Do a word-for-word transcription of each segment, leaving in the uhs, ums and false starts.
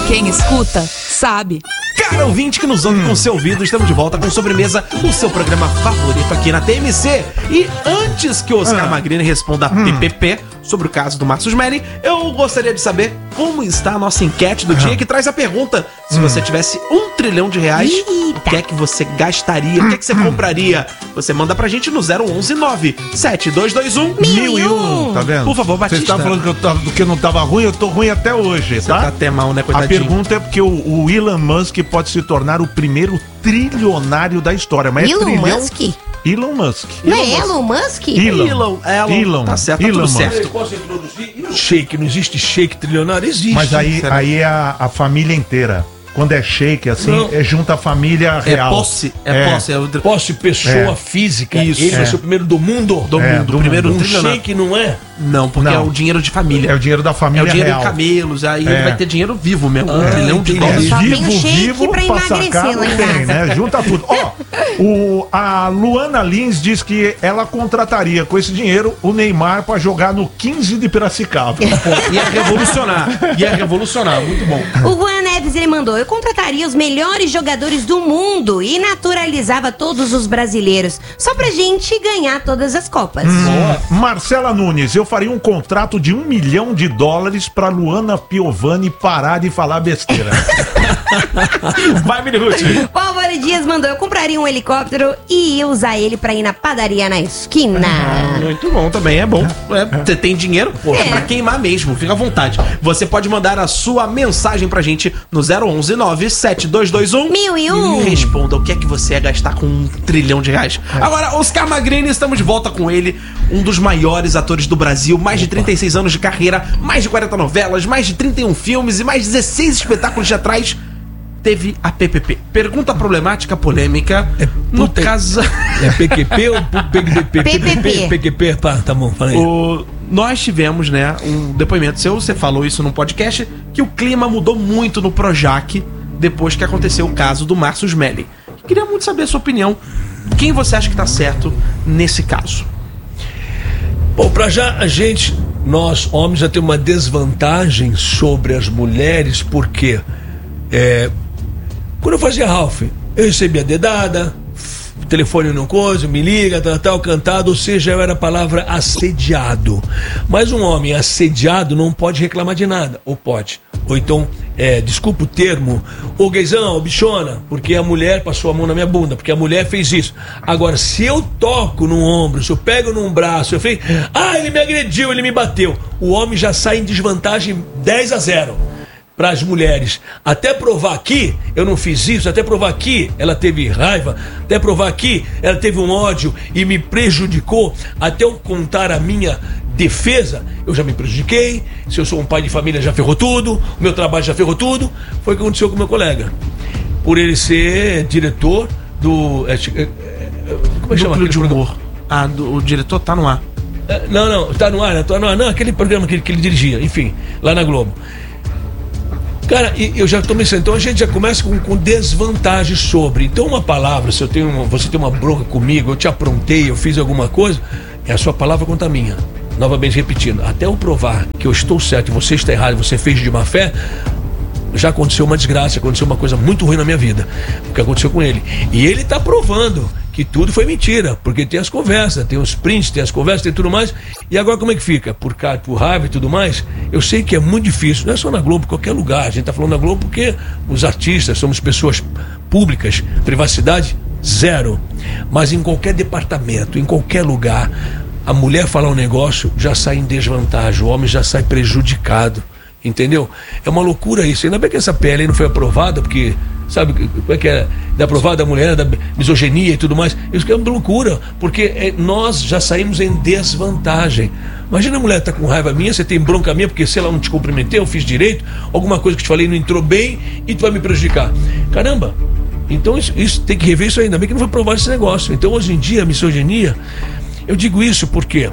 Quem escuta, sabe. Cara ouvinte que nos ouve com seu ouvido, estamos de volta com Sobremesa, o seu programa favorito aqui na T M C. E antes que o Oscar ah. Magrini responda a P P P sobre o caso do Marcos Melli, eu gostaria de saber como está a nossa enquete do dia, que traz a pergunta: se hum. você tivesse um trilhão de reais, Eita. o que é que você gastaria? O que é que você compraria? Você manda pra gente no zero onze nove sete dois dois um mil e um. Tá vendo? Por favor, Batista. Você tá falando que eu tava, do que não tava ruim, eu tô ruim até hoje, Você tá? tá até mal, né, coitadinho? A pergunta é porque o, o Elon Musk pode se tornar o primeiro trilionário da história. Mas Elon é trilhão... Musk? Elon Musk. Não é Elon Musk? Elon. Elon. Elon. Elon. Tá certo, tá Elon tudo Musk. certo. Eu posso introduzir? E o shake? Não existe shake trilionário? Existe. Mas aí, aí é a, a família inteira. Quando é shake, assim, Não. é junto a família É real. posse. É, É. posse. É o... Posse, pessoa É. física. Isso. Ele É. vai ser o primeiro do mundo. Do É, mundo. do O primeiro mundo. Um trilionário. shake não é? Não, porque Não. é o dinheiro de família. É o dinheiro da É família o dinheiro real. em camelos, aí ele É. vai ter dinheiro vivo mesmo. Um Ah, trilhão de entendi. dólares. Só tem Vivo, shake vivo, pra pra emagrecer sacar lá não em tem, casa. né? Junta tudo. Ó, o, a Luana Lins diz que ela contrataria com esse dinheiro o Neymar pra jogar no quinze de Piracicaba. Ia revolucionar. Ia revolucionar. Muito bom. O Juan Neves, ele mandou: eu contrataria os melhores jogadores do mundo e naturalizava todos os brasileiros, só pra gente ganhar todas as Copas. Marcela Nunes, eu faria um contrato de um milhão de dólares pra Luana Piovani parar de falar besteira. Vai, Mini Ruth. O Álvaro Dias mandou: eu compraria um helicóptero e ia usar ele pra ir na padaria na esquina. Muito bom também, é bom. É, Você tem dinheiro? Pô, É. pra queimar mesmo, fica à vontade. Você pode mandar a sua mensagem pra gente no zero onze nove sete dois dois um Mil e um. E responda o que é que você ia gastar com um trilhão de reais. Agora, Oscar Magrini, estamos de volta com ele, um dos maiores atores do Brasil, mais de trinta e seis anos de carreira, mais de quarenta novelas, mais de trinta e um filmes e mais de dezesseis espetáculos teatrais. Teve a P P P. Pergunta problemática, polêmica. No puta- caso... É P Q P ou P Q P? P P P. P Q P, tá, tá bom, falei. O- nós tivemos, né, um depoimento seu, você falou isso num podcast, que o clima mudou muito no Projac depois que aconteceu o caso do Marcos Melli. Queria muito saber a sua opinião. Quem você acha que tá certo nesse caso? Bom, pra já a gente, nós homens, já temos uma desvantagem sobre as mulheres, porque é, quando eu fazia Ralph, eu recebia dedada, o telefone não coisa, me liga, tal, tal, cantado, ou seja, eu era a palavra assediado. Mas um homem assediado não pode reclamar de nada, ou pode. Ou então, é, desculpa o termo, ô gaysão, ô bichona, porque a mulher passou a mão na minha bunda, porque a mulher fez isso. Agora, se eu toco no ombro, se eu pego num braço, eu falei, ah, ele me agrediu, ele me bateu, o homem já sai em desvantagem dez a zero. Para as mulheres, até provar aqui, eu não fiz isso, até provar aqui, ela teve raiva, até provar aqui, ela teve um ódio e me prejudicou, até eu contar a minha defesa, eu já me prejudiquei, se eu sou um pai de família já ferrou tudo, o meu trabalho já ferrou tudo, foi o que aconteceu com o meu colega. Por ele ser diretor do... É, é, como é que chama Núcleo aquele de programa? humor. Ah, do, o diretor tá no ar. É, Não, não, tá no ar, né? Tá no ar, não, aquele programa que, ele- que ele dirigia, enfim, lá na Globo. Cara, e eu já tô me sentindo, então a gente já começa com, com desvantagem sobre. Então, uma palavra, se eu tenho uma, você tem uma bronca comigo, eu te aprontei, eu fiz alguma coisa, é a sua palavra contra a minha. Novamente repetindo, até eu provar que eu estou certo e você está errado, você fez de má fé, já aconteceu uma desgraça, aconteceu uma coisa muito ruim na minha vida, o que aconteceu com ele. E ele tá provando que tudo foi mentira, porque tem as conversas, tem os prints, tem as conversas, tem tudo mais. E agora como é que fica? Por, ca- por raiva e tudo mais? Eu sei que é muito difícil, não é só na Globo, qualquer lugar. A gente tá falando na Globo porque os artistas somos pessoas públicas, privacidade zero. Mas em qualquer departamento, em qualquer lugar, a mulher falar um negócio já sai em desvantagem, o homem já sai prejudicado. Entendeu? É uma loucura isso. Ainda bem que essa P L aí não foi aprovada, porque, sabe, como é que é? Da aprovada da mulher, da misoginia e tudo mais. Isso que é uma loucura, porque é, nós já saímos em desvantagem. Imagina a mulher tá com raiva minha, você tem bronca minha, porque sei lá, não te cumprimentei, eu fiz direito, alguma coisa que te falei não entrou bem e tu vai me prejudicar. Caramba! Então isso, isso tem que rever isso aí. Ainda bem que não foi aprovado esse negócio. Então hoje em dia, a misoginia, eu digo isso porque,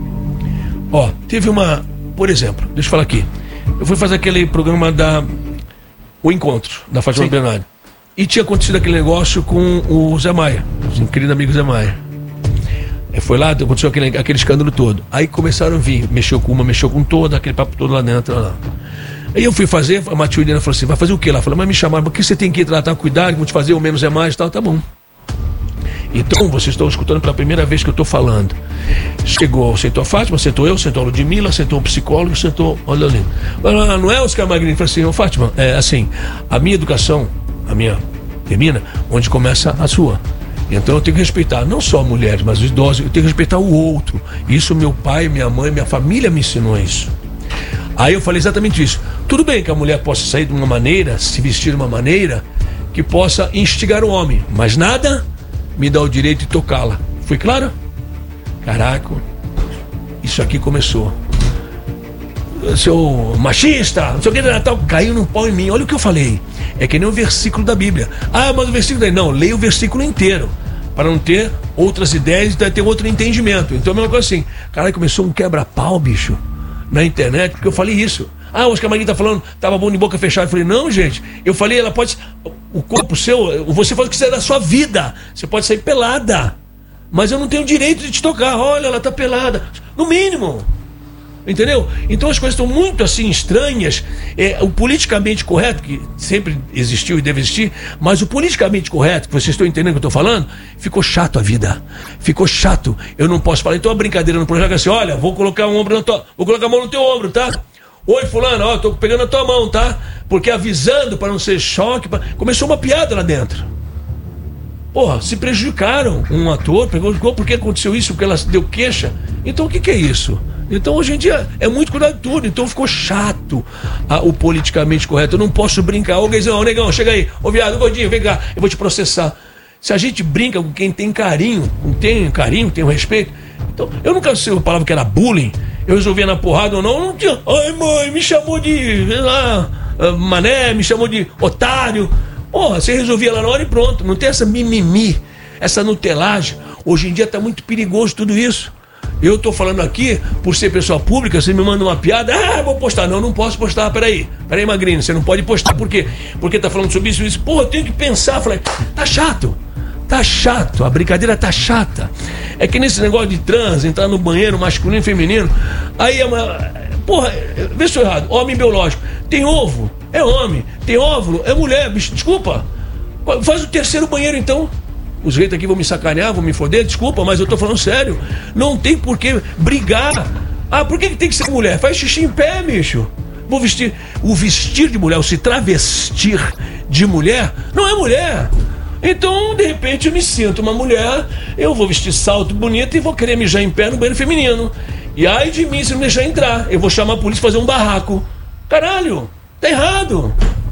ó, teve uma, por exemplo, deixa eu falar aqui. Eu fui fazer aquele programa da O Encontro, da Fátima Bernardi. E tinha acontecido aquele negócio com o Zé Maia, o querido amigo Zé Maia. Aí foi lá, aconteceu aquele, aquele escândalo todo. Aí começaram a vir, mexeu com uma, mexeu com toda, aquele papo todo lá dentro. Lá. Aí eu fui fazer, a Matilde falou assim, vai fazer o que lá? Eu falei, mas me chamaram, porque você tem que ir tratar, cuidar, vou te fazer o menos é mais e tal, tá bom. Então, vocês estão escutando pela primeira vez que eu estou falando. Chegou, sentou a Fátima, sentou eu, sentou a Ludmilla, sentou um psicólogo, sentou... Olha ali. Não é Oscar Magrini? Falei assim, ô Fátima, é assim, a minha educação, a minha termina onde começa a sua. Então eu tenho que respeitar não só mulheres, mas os idosos, eu tenho que respeitar o outro. Isso meu pai, minha mãe, minha família me ensinou isso. Aí eu falei exatamente isso. Tudo bem que a mulher possa sair de uma maneira, se vestir de uma maneira que possa instigar o homem, mas nada me dá o direito de tocá-la. Foi claro? Caraca, isso aqui começou. Seu machista, não sei o que, Natal, caiu no pau em mim. Olha o que eu falei. É que nem o versículo da Bíblia. Ah, mas o versículo daí. Não, leia o versículo inteiro. Para não ter outras ideias e ter outro entendimento. Então é a mesma coisa assim. Caralho, começou um quebra-pau, bicho, na internet, porque eu falei isso. Ah, o Oscar Magrini tá falando, tava bom de boca fechada. Eu falei, não, gente. Eu falei, ela pode. O corpo seu, você faz o que quiser da sua vida. Você pode sair pelada. Mas eu não tenho direito de te tocar. Olha, ela tá pelada. No mínimo. Entendeu? Então as coisas estão muito assim estranhas. É, o politicamente correto, que sempre existiu e deve existir, mas o politicamente correto, que vocês estão entendendo o que eu estou falando, ficou chato a vida. Ficou chato. Eu não posso falar. Então a brincadeira no projeto é assim: olha, vou colocar um ombro na tua. Vou colocar a mão no teu ombro, tá? Oi, fulano, ó, tô pegando a tua mão, tá? Porque avisando para não ser choque. Pra... Começou uma piada lá dentro. Porra, se prejudicaram. Um ator pegou, porque aconteceu isso, porque ela deu queixa. Então o que, que é isso? Então hoje em dia é muito cuidado de tudo. Então ficou chato ah, o politicamente correto. Eu não posso brincar. Ô Guizão, ô negão, chega aí. Ô viado, ô gordinho, vem cá, eu vou te processar. Se a gente brinca com quem tem carinho, com tem carinho, tem um respeito. Então, eu nunca sei a palavra que era bullying. Eu resolvia na porrada ou não. Não tinha. Ai, mãe, me chamou de sei lá, mané, me chamou de otário. Porra, você resolvia lá na hora e pronto. Não tem essa mimimi, essa nutelagem. Hoje em dia tá muito perigoso tudo isso. Eu tô falando aqui, por ser pessoa pública, você me manda uma piada, ah, vou postar. Não, não posso postar, peraí. Peraí, Magrini, você não pode postar, por quê? Porque tá falando sobre isso e isso. Porra, eu tenho que pensar. Falei, tá chato. Tá chato, a brincadeira tá chata. É que nesse negócio de trans, entrar no banheiro masculino e feminino, aí é uma... Porra, vê se eu errado. Homem biológico. Tem ovo, é homem. Tem óvulo, é mulher, bicho. Desculpa. Faz o terceiro banheiro, então. Os reitos aqui vão me sacanear, vão me foder, desculpa, mas eu tô falando sério. Não tem por que brigar. Ah, por que, que tem que ser mulher? Faz xixi em pé, bicho. Vou vestir. O vestir de mulher, o se travestir de mulher, não é mulher. Então, de repente, eu me sinto uma mulher, eu vou vestir salto bonito e vou querer mijar em pé no banheiro feminino. E ai de mim se não deixar entrar. Eu vou chamar a polícia e fazer um barraco. Caralho, tá errado.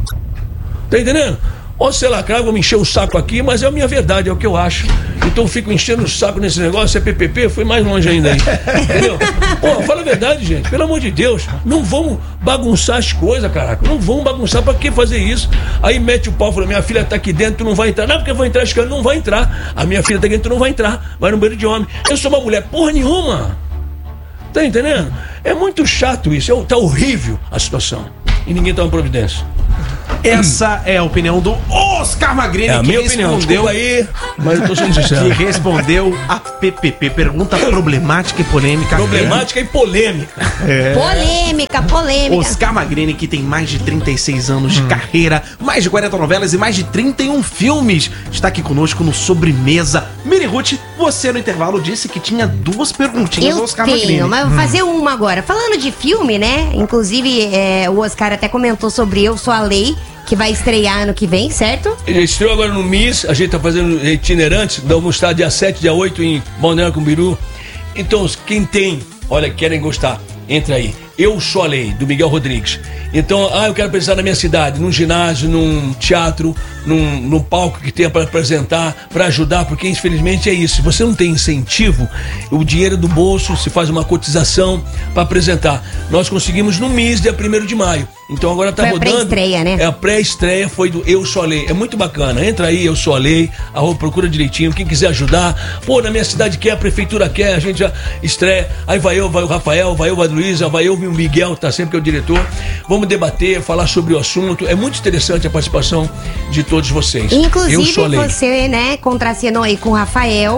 Tá entendendo? Ou sei lá, cara, vou me encher o saco aqui, mas é a minha verdade, é o que eu acho. Então eu fico enchendo o saco nesse negócio, é P P P, fui mais longe ainda aí. Entendeu? Pô, fala a verdade, gente, pelo amor de Deus, não vamos bagunçar as coisas, caraca, não vamos bagunçar, pra que fazer isso? Aí mete o pau, fala, minha filha tá aqui dentro, tu não vai entrar. Não, porque eu vou entrar, escando, não vai entrar. A minha filha tá aqui dentro, tu não vai entrar, vai no banheiro de homem. Eu sou uma mulher, porra nenhuma. Tá entendendo? É muito chato isso, é, tá horrível a situação. E ninguém toma providência. Essa é a opinião do Oscar Magrini, é a que minha opinião. respondeu aí, mas eu tô sendo sincero. Que respondeu a P P P. Pergunta problemática e polêmica. Problemática e polêmica. É. Polêmica, polêmica. Oscar Magrini, que tem mais de trinta e seis anos de hum. carreira, mais de quarenta novelas e mais de trinta e um filmes, está aqui conosco no Sobremesa. Miri Ruth, você no intervalo disse que tinha duas perguntinhas ao Oscar tenho, Magrini. Eu tenho, mas vou fazer uma agora. Falando de filme, né? Inclusive, é, o Oscar até comentou sobre Eu Sou a Lei, que vai estrear ano que vem, certo? Ele estreou agora no Miss, a gente tá fazendo itinerantes, vamos estar dia sete, dia oito em Balneário Camboriú. Então, quem tem, olha, querem gostar, entra aí. Eu Sou a Lei, do Miguel Rodrigues. Então, ah, eu quero apresentar na minha cidade, num ginásio, num teatro, num, num palco que tenha para apresentar, para ajudar, porque infelizmente é isso. Se você não tem incentivo, o dinheiro do bolso, se faz uma cotização para apresentar. Nós conseguimos no mês, dia primeiro de maio. Então agora tá foi rodando. A pré-estreia, né? É a pré-estreia, foi do Eu Sou a Lei. É muito bacana. Entra aí, Eu Sou a Lei, arroba, procura direitinho. Quem quiser ajudar, pô, na minha cidade quer, a prefeitura quer, a gente já estreia. Aí vai eu, vai o Rafael, vai eu, vai a Luísa, vai eu, o Miguel, tá sempre que é o diretor. Vamos debater, falar sobre o assunto. É muito interessante a participação de todos vocês. Inclusive, você, né, contracenou aí com o Rafael,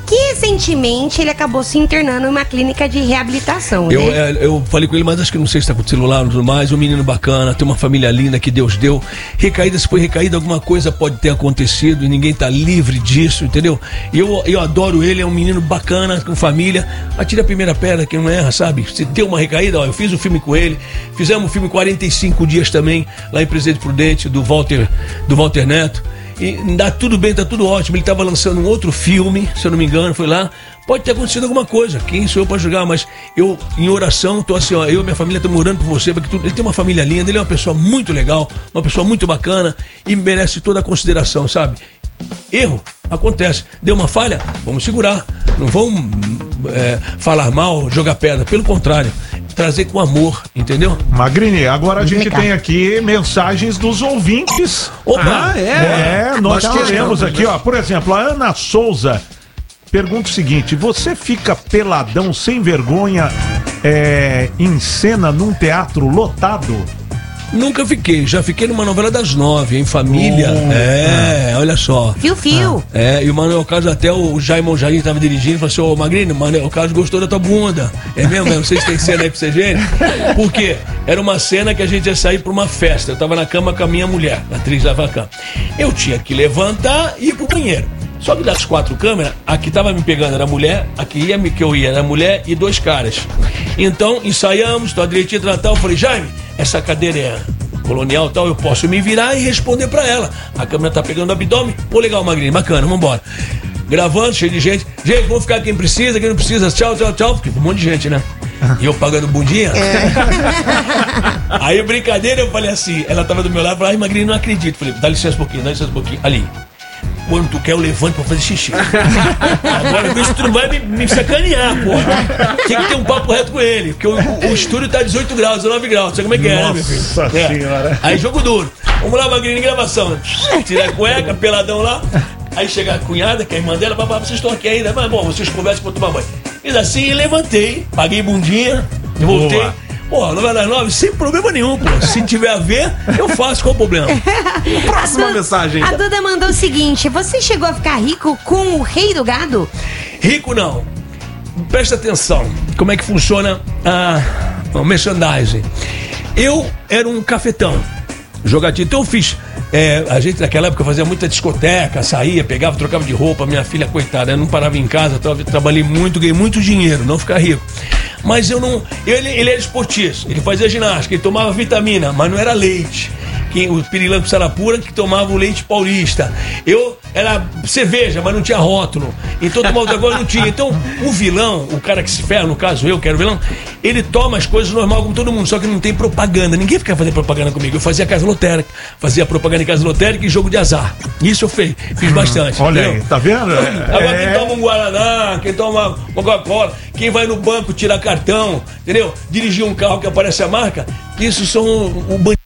que recentemente ele acabou se internando em uma clínica de reabilitação, Eu, né? é, eu falei com ele, mas acho que não sei se tá com o celular ou tudo mais. Um menino bacana, tem uma família linda que Deus deu. Recaída, se foi recaída, alguma coisa pode ter acontecido e ninguém tá livre disso, entendeu? E eu, eu adoro ele, é um menino bacana, com família. Atira a primeira pedra, que não erra, sabe? Se tem uma recaída, ó, eu fiz o um filme com ele. Fizemos um filme quarenta e cinco dias também, lá em Presidente Prudente, do Walter, do Walter Neto. E dá tudo bem, tá tudo ótimo. Ele tava lançando um outro filme, se eu não me engano, foi lá. Pode ter acontecido alguma coisa, quem sou eu pra julgar, mas eu, em oração, tô assim, ó, eu e minha família estamos orando por você, porque tudo, ele tem uma família linda, ele é uma pessoa muito legal, uma pessoa muito bacana e merece toda a consideração, sabe? Erro, acontece. Deu uma falha, vamos segurar. Não vamos é, falar mal, jogar pedra, pelo contrário, trazer com amor, entendeu? Magrini, agora a gente Legal. tem aqui mensagens dos ouvintes. Opa! Ah, é? É, nós Bastante, queremos né? aqui, ó, por exemplo, a Ana Souza pergunta o seguinte: você fica peladão sem vergonha é, em cena num teatro lotado? Nunca fiquei, já fiquei numa novela das nove, em família. Oh, é, olha só. Fio, fio. É, e o Manuel Carlos, até o Jaimon Jair estava dirigindo, falou assim: ô Magrini, o Manuel Carlos gostou da tua bunda. É mesmo? Não sei se tem cena aí pra você ver. Por quê? Era uma cena que a gente ia sair pra uma festa. Eu tava na cama com a minha mulher, a atriz da cama. Eu tinha que levantar e ir pro banheiro. Só que das quatro câmeras, a que tava me pegando era a mulher, a que ia me que eu ia era a mulher e dois caras. Então, ensaiamos, tô direitinho, tal. Eu falei: Jaime, essa cadeira é colonial tal, eu posso me virar e responder pra ela. A câmera tá pegando o abdômen. Pô, legal, Magrinho, bacana, vambora. Gravando, cheio de gente. Gente, vamos ficar quem precisa, quem não precisa. Tchau, tchau, tchau. Porque um monte de gente, né? E eu pagando bundinha. Aí, brincadeira, eu falei assim, ela tava do meu lado, falei: ai, Magrinho, não acredito. Falei: dá licença um pouquinho, dá licença um pouquinho. Ali. Quando tu quer, eu levanto pra fazer xixi. Agora, vê se tu não vai me, me sacanear, porra. Tem que ter um papo reto com ele, porque o, o, o estúdio tá dezoito graus, dezenove graus. Sabe como é que é, né, meu filho? Nossa É. senhora. Aí, jogo duro. Vamos lá, Magrinho, gravação. Tirar a cueca, peladão lá. Aí chega a cunhada, que é a irmã dela: babá, vocês estão aqui ainda? Mas bom, vocês conversam pra tomar banho. Fiz assim e levantei, paguei bundinha, voltei. Boa. Pô, novela das nove, sem problema nenhum, pô. Se tiver a ver, eu faço, qual o problema? Próxima mensagem. A Duda mandou o seguinte: você chegou a ficar rico com o rei do gado? Rico não. Presta atenção, como é que funciona a, o merchandising. Eu era um cafetão, jogadinho. Então eu fiz. É, a gente naquela época fazia muita discoteca, saía, pegava, trocava de roupa. Minha filha, coitada, eu não parava em casa, tra trabalhei muito, ganhei muito dinheiro, não ficar rico. Mas eu não. Ele, ele era esportista, ele fazia ginástica, ele tomava vitamina, mas não era leite. Que, o pirilampo Sarapura, que tomava o leite paulista. Eu era cerveja, mas não tinha rótulo. Então tomava outra coisa, não tinha. Então o vilão, o cara que se ferra, no caso eu, que era o vilão, ele toma as coisas normal como todo mundo, só que não tem propaganda. Ninguém fica fazendo propaganda comigo. Eu fazia casa lotérica, fazia propaganda em casa lotérica e jogo de azar. Isso eu fiz, fiz bastante. Olha entendeu? aí, tá vendo? Agora É. quem toma um Guaraná, quem toma Coca-Cola, quem vai no banco tirar cartão, entendeu? Dirigir um carro que aparece a marca, isso são o bandido.